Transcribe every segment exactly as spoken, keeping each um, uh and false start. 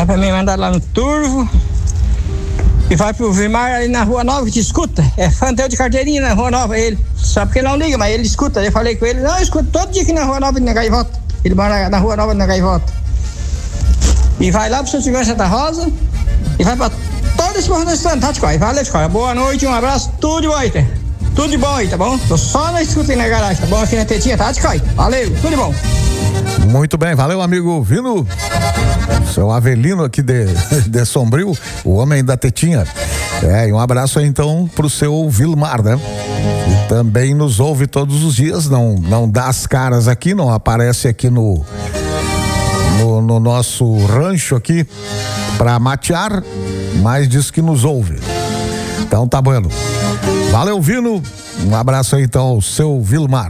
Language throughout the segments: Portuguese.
pra mim mandar lá no Turvo. E vai pro Vilmar ali na Rua Nova que te escuta. É fantel de carteirinha na Rua Nova, ele. Só porque não liga, mas ele escuta. Eu falei com ele, não, eu escuto todo dia aqui na Rua Nova de Gaivota. Ele mora na Rua Nova de Gaivota. E vai lá pro seu Segurança Santa Rosa. E vai pra todo esse morro da Estante, tá, Ticói? Valeu, Ticói. Boa noite, um abraço, tudo de bom aí, tá? Tudo de bom aí, tá bom? Tô só na escuta aí na garagem, tá bom? Aqui na tetinha, tá, Ticói? Valeu, tudo de bom. Muito bem, valeu, amigo Vino. Seu Avelino aqui de, de Sombrio, o homem da tetinha. É, e um abraço aí então pro seu Vilmar, né? E também nos ouve todos os dias, não, não dá as caras aqui, não aparece aqui no, no, no nosso rancho aqui pra matear, mas diz que nos ouve. Então tá bom. Valeu, Vino. Um abraço aí então ao seu Vilmar.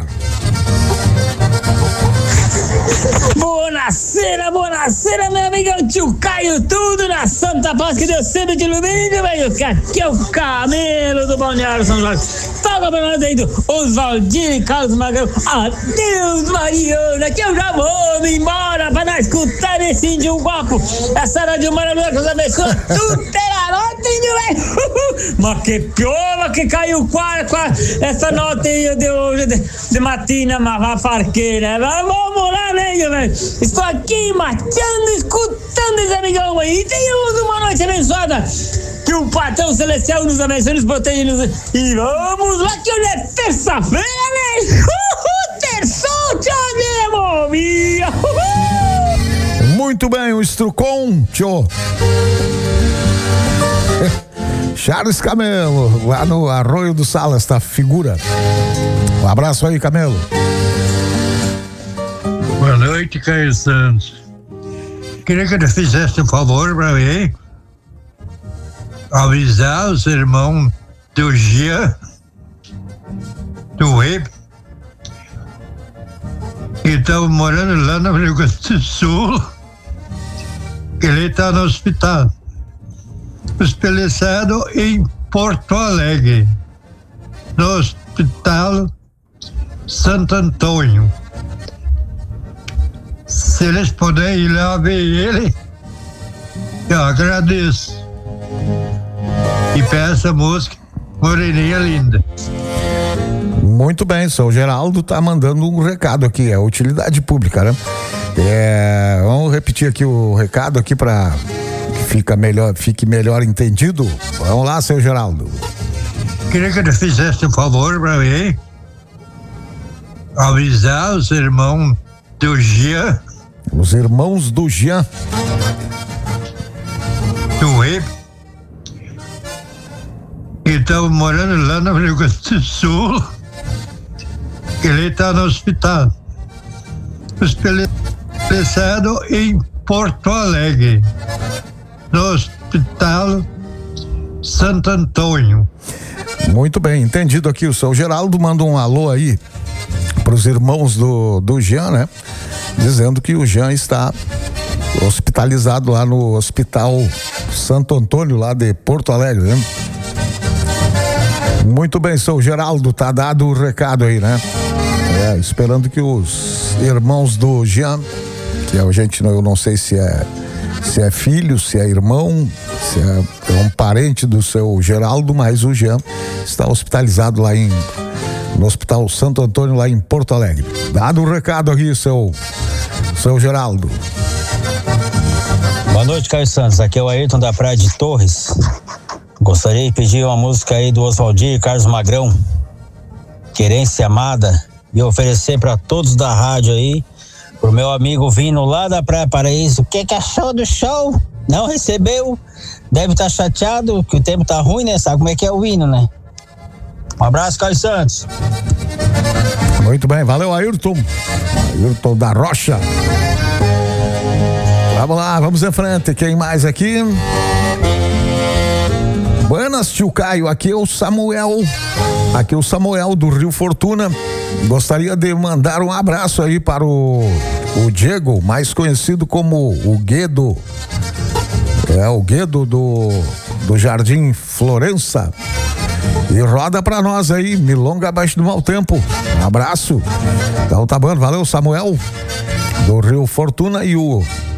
Boa-noite, boa-noite, meu amigão tio Caio, tudo na Santa Paz, que Deus sempre te ilumine, velho. Aqui é o Camelo do Balneário São Jorge. Fala pra nós aí do Oswaldinho e Carlos Magrão. Adeus, Mariana, que eu já vou me embora pra não escutar esse índio guapo. Essa rádio maravilhosa que os abençoa, tudo terá nota, índio, velho. Mas que pior que caiu quase, quase essa nota aí de hoje, de, de matina, mas farqueira. Vamos lá, velho, velho. Estou aqui mateando, escutando esse amigão aí. E tenhamos uma noite abençoada. Que o patrão celestial nos abençoe, nos proteja. Nos... E vamos lá, que hoje é terça-feira, velho. Uhul, terçou, tchau, mesmo. Muito bem, o Estrucom, tchau. Charles Camelo, lá no Arroio do Salas, tá? Figura. Um abraço aí, Camelo. Boa noite, Caio Santos. Queria que tu fizesse um favor pra mim. Avisar os irmãos do Jean, do Web, que estão morando lá no Rio Grande do Sul, que ele está no hospital, hospitalizado em Porto Alegre, no Hospital Santo Antônio. Se eles puderem ir lá ver ele, eu agradeço. E peça a música Moreninha Linda. Muito bem, seu Geraldo tá mandando um recado aqui, é utilidade pública, né? É, vamos repetir aqui o recado aqui para que fica melhor, fique melhor entendido. Vamos lá, seu Geraldo. Queria que tu fizesse um favor para mim. Avisar os irmãos do Jean. Os irmãos do Jean. Do Web. Que estão morando lá no Rio Grande do Sul. Que ele está no hospital. Hospitalizado em Porto Alegre. No Hospital Santo Antônio. Muito bem, entendido aqui. O seu Geraldo manda um alô aí para os irmãos do, do Jean, né? Dizendo que o Jean está hospitalizado lá no Hospital Santo Antônio, lá de Porto Alegre, né? Muito bem, seu Geraldo, tá dado o recado aí, né? É, esperando que os irmãos do Jean, que a gente, eu não sei se é se é filho, se é irmão, se é, é um parente do seu Geraldo, mas o Jean está hospitalizado lá em no Hospital Santo Antônio, lá em Porto Alegre. Dado o recado aqui, seu seu Geraldo. Boa noite, Caio Santos. Aqui é o Ayrton da Praia de Torres. Gostaria de pedir uma música aí do Oswaldinho e Carlos Magrão, Querência Amada, e oferecer para todos da rádio aí, pro meu amigo Vino lá da Praia Paraíso. O que que achou do show? Não recebeu? Deve estar tá chateado, que o tempo tá ruim, né? Sabe como é que é o Vino, né? Um abraço, Caio Santos. Muito bem, valeu, Ayrton. Ayrton da Rocha. Vamos lá, vamos em frente. Quem mais aqui? Buenas, tio Caio. Aqui é o Samuel. Aqui é o Samuel do Rio Fortuna. Gostaria de mandar um abraço aí para o, o Diego, mais conhecido como o Guedo. É o Guedo do, do Jardim Florença. E roda pra nós aí, Milonga abaixo do mau tempo. Um abraço. Então tá bom, valeu, Samuel do Rio Fortuna. E o